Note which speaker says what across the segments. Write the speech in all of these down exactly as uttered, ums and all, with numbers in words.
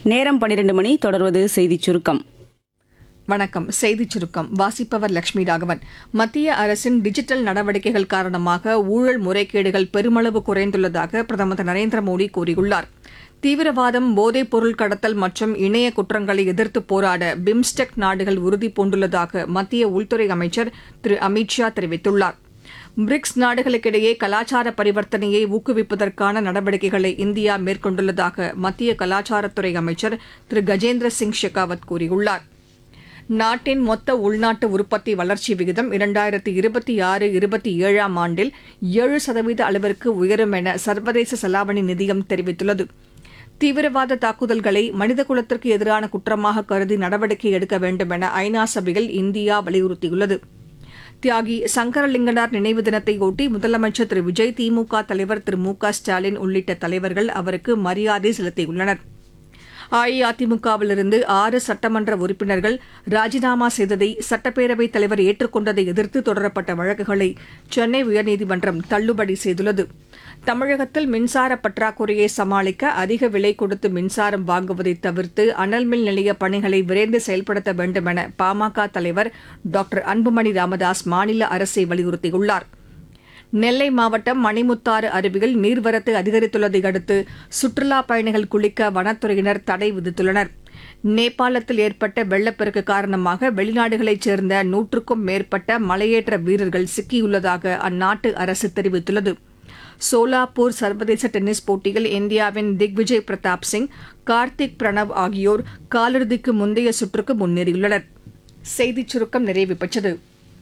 Speaker 1: நேரம் பன்னிரண்டு மணி. தொடர்வது செய்திச் சுருக்கம்.
Speaker 2: வணக்கம். செய்திச் சுருக்கம் வாசிப்பவர் லட்சுமி ராகவன். மத்திய அரசின் டிஜிட்டல் நடவடிக்கைகள் காரணமாக ஊழல் முறைகேடுகள் பெருமளவு குறைந்துள்ளதாக பிரதமர் திரு நரேந்திர மோடி கூறியுள்ளார். தீவிரவாதம், போதைப் பொருள் கடத்தல் மற்றும் இணைய குற்றங்களை எதிர்த்து போராட பிம்ஸ்டெக் நாடுகள் உறுதி பூண்டுள்ளதாக மத்திய உள்துறை அமைச்சர் திரு அமித் ஷா தெரிவித்துள்ளார். பிரிக்ஸ் நாடுகளுக்கிடையே கலாச்சார பரிவர்த்தனையை ஊக்குவிப்பதற்கான நடவடிக்கைகளை இந்தியா மேற்கொண்டுள்ளதாக மத்திய கலாச்சாரத்துறை அமைச்சர் திரு கஜேந்திர சிங் ஷெகாவத் கூறியுள்ளார். நாட்டின் மொத்த உள்நாட்டு உற்பத்தி வளர்ச்சி விகிதம் இரண்டாயிரத்தி இருபத்தி ஆறு இருபத்தி ஏழாம் ஆண்டில் ஏழு சதவீத அளவிற்கு உயரும் என சர்வதேச செலாவணி நிதியம் தெரிவித்துள்ளது. தீவிரவாத தாக்குதல்களை மனிதகுலத்திற்கு எதிரான குற்றமாக கருதி நடவடிக்கை எடுக்க வேண்டும் என ஐநா சபையில் இந்தியா வலியுறுத்தியுள்ளது. தியாகி சங்கரலிங்கனார் நினைவு தினத்தையொட்டி முதலமைச்சர் திரு விஜய், திமுக தலைவர் திரு மு க ஸ்டாலின் உள்ளிட்ட தலைவர்கள் அவருக்கு மரியாதை செலுத்தியுள்ளனர். அஇஅதிமுகவிலிருந்து ஆறு சட்டமன்ற உறுப்பினர்கள் ராஜினாமா செய்ததை சட்டப்பேரவைத் தலைவர் ஏற்றுக்கொண்டதை எதிர்த்து தொடரப்பட்ட வழக்குகளை சென்னை உயர்நீதிமன்றம் தள்ளுபடி செய்துள்ளது. தமிழகத்தில் மின்சார பற்றாக்குறையை சமாளிக்க அதிக விலை கொடுத்து மின்சாரம் வாங்குவதை தவிர்த்து அனல் மின் நிலைய பணிகளை விரைந்து செயல்படுத்த வேண்டும் என பாமக தலைவர் டாக்டர் அன்புமணி ராமதாஸ் மாநில அரசை வலியுறுத்தியுள்ளார். நெல்லை மாவட்டம் மணிமுத்தாறு அருவியில் நீர்வரத்து அதிகரித்துள்ளதை அடுத்து சுற்றுலாப் பயணிகள் குளிக்க வனத்துறையினர் தடை விதித்துள்ளனர். நேபாளத்தில் ஏற்பட்ட வெள்ளப்பெருக்கு காரணமாக வெளிநாடுகளைச் சேர்ந்த நூற்றுக்கும் மேற்பட்ட மலையேற்ற வீரர்கள் சிக்கியுள்ளதாக அந்நாட்டு அரசு தெரிவித்துள்ளது. சோலாப்பூர் சர்வதேச டென்னிஸ் போட்டியில் இந்தியாவின் திக்விஜய் பிரதாப் சிங், கார்த்திக் பிரணவ் ஆகியோர் காலிறுதிக்கு முந்தைய சுற்றுக்கு முன்னேறியுள்ளனர். செய்திச் சுருக்கம் நிறைவு பெற்றது.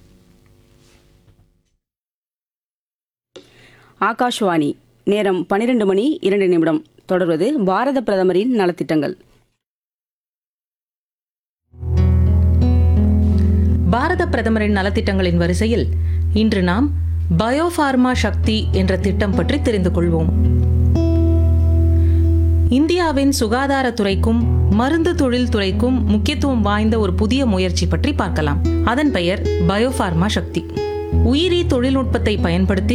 Speaker 1: ஆகாஷ்வாணி. நேரம் பன்னிரண்டு மணி இரண்டு நிமிடம். தொடர்வது பாரத பிரதமரின் நலத்திட்டங்கள்.
Speaker 3: பாரத பிரதமரின் நலத்திட்டங்களின் வரிசையில் இன்று நாம் பயோஃபார்மா சக்தி என்ற திட்டம் பற்றி தெரிந்து கொள்வோம். இந்தியாவின் சுகாதாரத்துறைக்கும் மருந்து தொழில் துறைக்கும் முக்கியத்துவம் வாய்ந்த ஒரு புதிய முயற்சி பற்றி பார்க்கலாம். அதன் பெயர் பயோஃபார்மா சக்தி. உயிரி தொழில்நுட்பத்தை பயன்படுத்தி